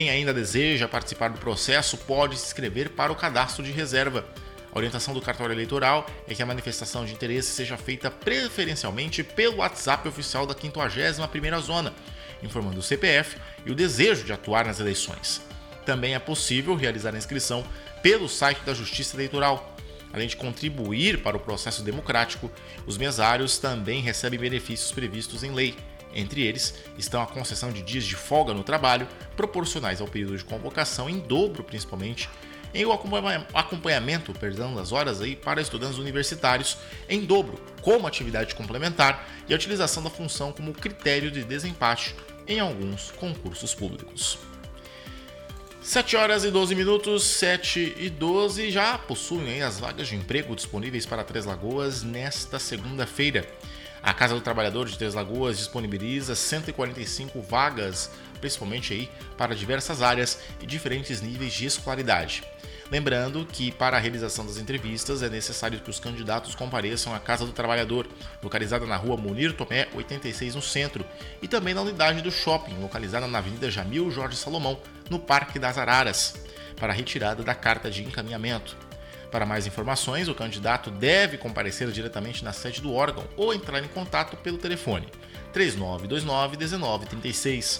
Quem ainda deseja participar do processo pode se inscrever para o cadastro de reserva. A orientação do cartório eleitoral é que a manifestação de interesse seja feita preferencialmente pelo WhatsApp oficial da 51ª Zona, informando o CPF e o desejo de atuar nas eleições. Também é possível realizar a inscrição pelo site da Justiça Eleitoral. Além de contribuir para o processo democrático, os mesários também recebem benefícios previstos em lei. Entre eles estão a concessão de dias de folga no trabalho, proporcionais ao período de convocação em dobro, principalmente, em o acompanhamento das horas para estudantes universitários em dobro, como atividade complementar, e a utilização da função como critério de desempate em alguns concursos públicos. 7h12, 7h12, já possuem as vagas de emprego disponíveis para Três Lagoas nesta segunda-feira. A Casa do Trabalhador de Três Lagoas disponibiliza 145 vagas, principalmente para diversas áreas e diferentes níveis de escolaridade. Lembrando que para a realização das entrevistas é necessário que os candidatos compareçam à Casa do Trabalhador, localizada na rua Munir Tomé, 86 no centro, e também na unidade do shopping, localizada na Avenida Jamil Jorge Salomão, no Parque das Araras, para a retirada da carta de encaminhamento. Para mais informações, o candidato deve comparecer diretamente na sede do órgão ou entrar em contato pelo telefone 3929-1936,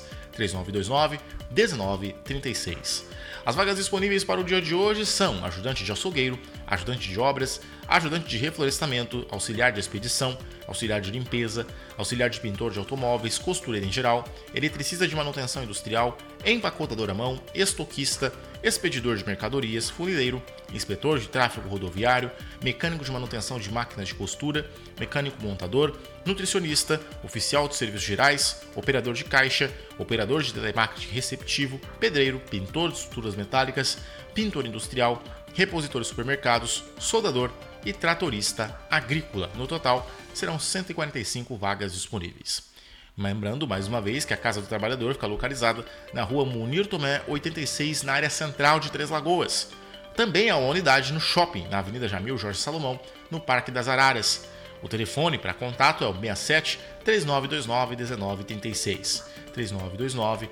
3929-1936. As vagas disponíveis para o dia de hoje são ajudante de açougueiro, ajudante de obras, ajudante de reflorestamento, auxiliar de expedição, auxiliar de limpeza, auxiliar de pintor de automóveis, costureira em geral, eletricista de manutenção industrial, empacotador à mão, estoquista, expedidor de mercadorias, funileiro, inspetor de tráfego rodoviário, mecânico de manutenção de máquinas de costura, mecânico montador, nutricionista, oficial de serviços gerais, operador de caixa, operador de telemarketing receptivo, pedreiro, pintor de estruturas metálicas, pintor industrial, repositor de supermercados, soldador e tratorista agrícola. No total, serão 145 vagas disponíveis. Lembrando, mais uma vez, que a Casa do Trabalhador fica localizada na rua Munir Tomé, 86, na área central de Três Lagoas. Também há uma unidade no shopping, na Avenida Jamil Jorge Salomão, no Parque das Araras. O telefone para contato é o 67 3929 1936, 3929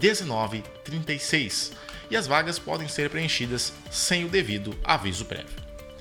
1936. E as vagas podem ser preenchidas sem o devido aviso prévio.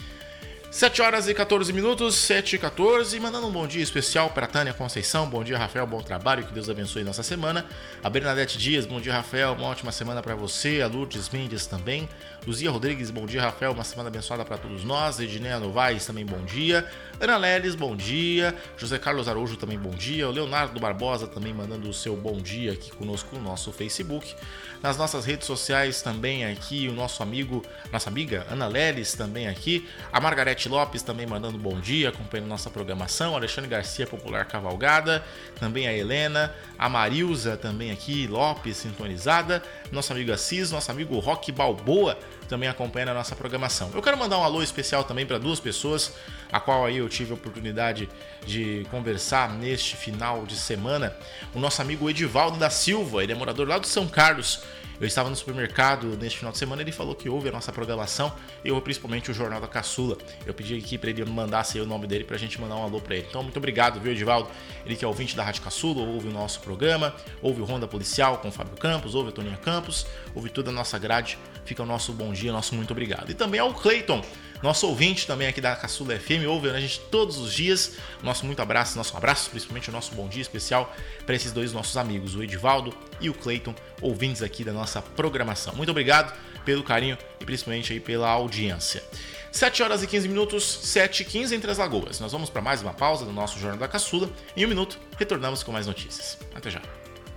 7h14, 7h14, mandando um bom dia especial para Tânia Conceição. Bom dia, Rafael, bom trabalho, que Deus abençoe nossa semana. A Bernadette Dias, bom dia, Rafael, uma ótima semana para você. A Lourdes Mendes também. Luzia Rodrigues, bom dia, Rafael, uma semana abençoada para todos nós. Edneia Novaes, também bom dia. Ana Leles, bom dia. José Carlos Araújo, também bom dia. O Leonardo Barbosa também mandando o seu bom dia aqui conosco no nosso Facebook. Nas nossas redes sociais também aqui, o nossa amiga Ana Leles também aqui. A Margarete Lopes também mandando bom dia, acompanhando nossa programação. Alexandre Garcia, Popular Cavalgada. Também a Helena. A Marilza também aqui, Lopes, sintonizada. Nosso amigo Assis, nosso amigo Roque Balboa também acompanhando a nossa programação. Eu quero mandar um alô especial também para duas pessoas, a qual aí eu tive a oportunidade de conversar neste final de semana. O nosso amigo Edivaldo da Silva, ele é morador lá do São Carlos. Eu estava no supermercado neste final de semana, ele falou que ouve a nossa programação e ouve principalmente o Jornal da Caçula. Eu pedi aqui para ele mandasse o nome dele para a gente mandar um alô para ele. Então, muito obrigado, viu, Edivaldo? Ele que é ouvinte da Rádio Caçula, ouve o nosso programa, ouve o Ronda Policial com o Fábio Campos, ouve a Toninha Campos, ouve toda a nossa grade. Fica o nosso bom dia, nosso muito obrigado. E também ao Cleiton, nosso ouvinte também aqui da Caçula FM, ouve a gente todos os dias. Nosso muito abraço, nosso abraço, principalmente o nosso bom dia especial para esses dois nossos amigos, o Edivaldo e o Cleiton, ouvintes aqui da nossa programação. Muito obrigado pelo carinho e principalmente aí pela audiência. 7h15, 7h15 em Três Lagoas. Nós vamos para mais uma pausa do nosso Jornal da Caçula. Em um minuto, retornamos com mais notícias. Até já.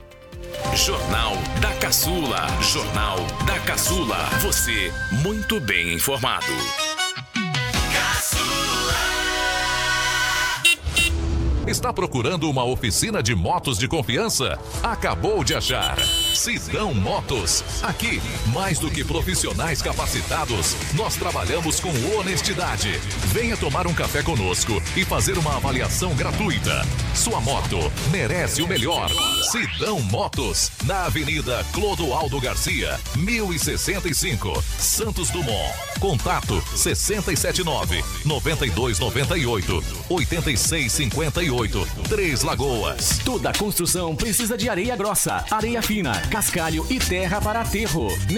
Jornal da Caçula. Jornal da Caçula. Você muito bem informado. Está procurando uma oficina de motos de confiança? Acabou de achar. Sidão Motos. Aqui, mais do que profissionais capacitados, nós trabalhamos com honestidade. Venha tomar um café conosco e fazer uma avaliação gratuita. Sua moto merece o melhor. Sidão Motos, na Avenida Clodoaldo Garcia, 1065, Santos Dumont. Contato 679-9298-8658, Três Lagoas. Toda construção precisa de areia grossa, areia fina, cascalho e terra para aterro.